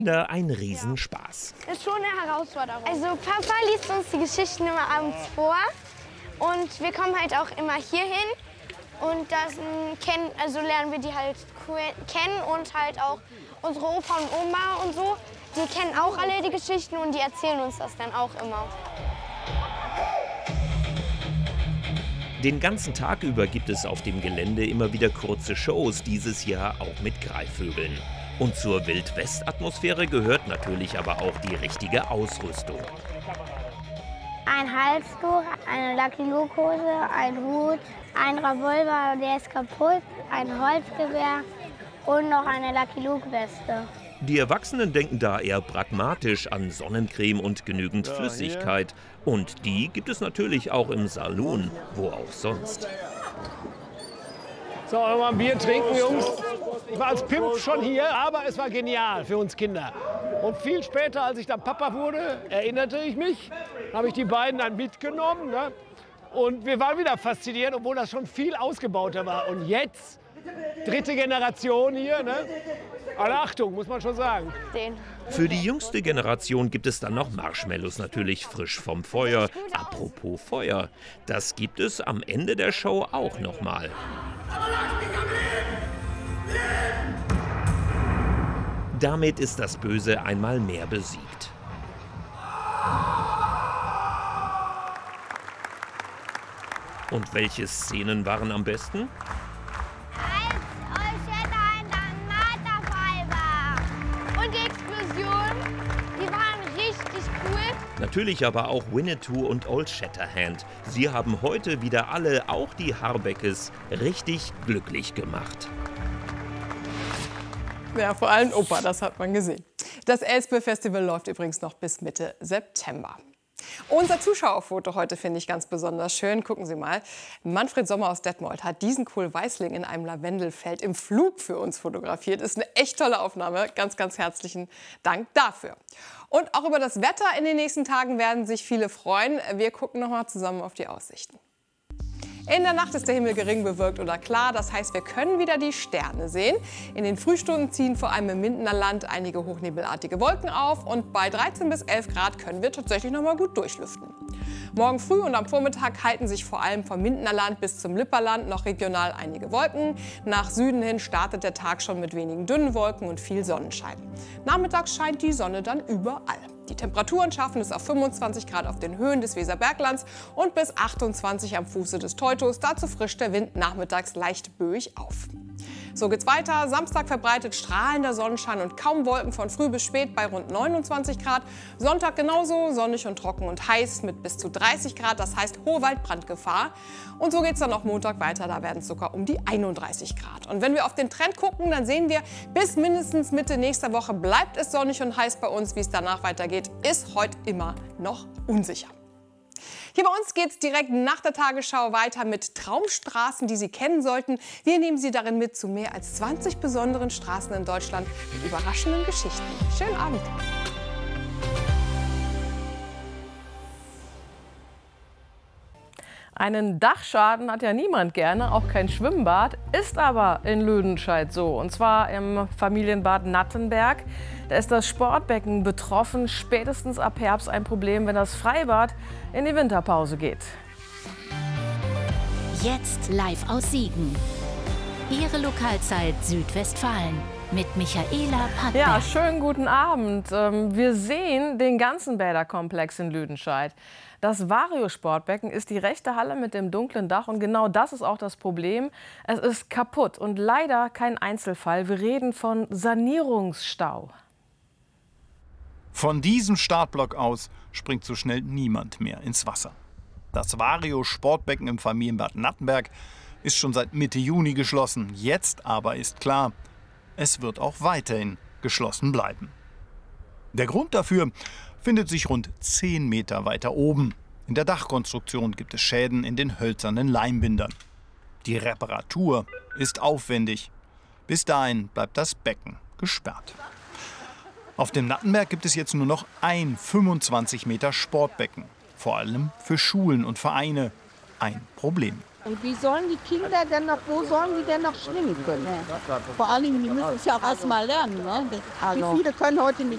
Ein Riesenspaß. Das ist schon eine Herausforderung. Also Papa liest uns die Geschichten immer abends vor und wir kommen halt auch immer hier hin und lernen wir die halt kennen und halt auch unsere Opa und Oma und so. Die kennen auch alle die Geschichten und die erzählen uns das dann auch immer. Den ganzen Tag über gibt es auf dem Gelände immer wieder kurze Shows, dieses Jahr auch mit Greifvögeln. Und zur Wild-West-Atmosphäre gehört natürlich aber auch die richtige Ausrüstung. Ein Halstuch, eine Lucky Luke-Hose, ein Hut, ein Revolver, der ist kaputt, ein Holzgewehr und noch eine Lucky Luke-Weste. Die Erwachsenen denken da eher pragmatisch an Sonnencreme und genügend Flüssigkeit. Und die gibt es natürlich auch im Saloon, wo auch sonst. So, mal ein Bier trinken, Jungs. Ich war als Pimp schon hier, aber es war genial für uns Kinder. Und viel später, als ich dann Papa wurde, erinnerte ich mich, habe ich die beiden dann mitgenommen. Ne? Und wir waren wieder fasziniert, obwohl das schon viel ausgebauter war. Und jetzt, dritte Generation hier, ne? Alle Achtung, muss man schon sagen. Für die jüngste Generation gibt es dann noch Marshmallows, natürlich frisch vom Feuer. Apropos Feuer, das gibt es am Ende der Show auch noch mal. Damit ist das Böse einmal mehr besiegt. Und welche Szenen waren am besten? Und die Explosion, die waren richtig cool. Natürlich aber auch Winnetou und Old Shatterhand. Sie haben heute wieder alle, auch die Harbeckes, richtig glücklich gemacht. Ja, vor allem Opa, das hat man gesehen. Das Elspe-Festival läuft übrigens noch bis Mitte September. Unser Zuschauerfoto heute finde ich ganz besonders schön. Gucken Sie mal. Manfred Sommer aus Detmold hat diesen Kohlweißling in einem Lavendelfeld im Flug für uns fotografiert. Ist eine echt tolle Aufnahme. Ganz, ganz herzlichen Dank dafür. Und auch über das Wetter in den nächsten Tagen werden sich viele freuen. Wir gucken noch mal zusammen auf die Aussichten. In der Nacht ist der Himmel gering bewölkt oder klar, das heißt, wir können wieder die Sterne sehen. In den Frühstunden ziehen vor allem im Mindener Land einige hochnebelartige Wolken auf und bei 13 bis 11 Grad können wir tatsächlich noch mal gut durchlüften. Morgen früh und am Vormittag halten sich vor allem vom Mindener Land bis zum Lipperland noch regional einige Wolken. Nach Süden hin startet der Tag schon mit wenigen dünnen Wolken und viel Sonnenschein. Nachmittags scheint die Sonne dann überall. Die Temperaturen schaffen es auf 25 Grad auf den Höhen des Weserberglands und bis 28 am Fuße des Teutos. Dazu frischt der Wind nachmittags leicht böig auf. So geht's weiter. Samstag verbreitet strahlender Sonnenschein und kaum Wolken von früh bis spät bei rund 29 Grad. Sonntag genauso, sonnig und trocken und heiß mit bis zu 30 Grad, das heißt hohe Waldbrandgefahr. Und so geht's dann auch Montag weiter, da werden es sogar um die 31 Grad. Und wenn wir auf den Trend gucken, dann sehen wir, bis mindestens Mitte nächster Woche bleibt es sonnig und heiß bei uns. Wie es danach weitergeht, ist heute immer noch unsicher. Hier bei uns geht es direkt nach der Tagesschau weiter mit Traumstraßen, die Sie kennen sollten. Wir nehmen Sie darin mit zu mehr als 20 besonderen Straßen in Deutschland mit überraschenden Geschichten. Schönen Abend! Einen Dachschaden hat ja niemand gerne, auch kein Schwimmbad, ist aber in Lüdenscheid so. Und zwar im Familienbad Nattenberg. Da ist das Sportbecken betroffen, spätestens ab Herbst ein Problem, wenn das Freibad in die Winterpause geht. Jetzt live aus Siegen. Ihre Lokalzeit Südwestfalen mit Michaela Pattberg. Ja, schönen guten Abend. Wir sehen den ganzen Bäderkomplex in Lüdenscheid. Das Vario-Sportbecken ist die rechte Halle mit dem dunklen Dach und genau das ist auch das Problem. Es ist kaputt und leider kein Einzelfall. Wir reden von Sanierungsstau. Von diesem Startblock aus springt so schnell niemand mehr ins Wasser. Das Vario-Sportbecken im Familienbad Nattenberg ist schon seit Mitte Juni geschlossen. Jetzt aber ist klar, es wird auch weiterhin geschlossen bleiben. Der Grund dafür findet sich rund 10 Meter weiter oben. In der Dachkonstruktion gibt es Schäden in den hölzernen Leimbindern. Die Reparatur ist aufwendig. Bis dahin bleibt das Becken gesperrt. Auf dem Nattenberg gibt es jetzt nur noch ein 25 Meter Sportbecken. Vor allem für Schulen und Vereine ein Problem. Und wie sollen die Kinder denn noch, wo sollen die denn noch schwimmen können? Vor allem, die müssen es ja auch erst mal lernen. Ne? Wie viele können heute nicht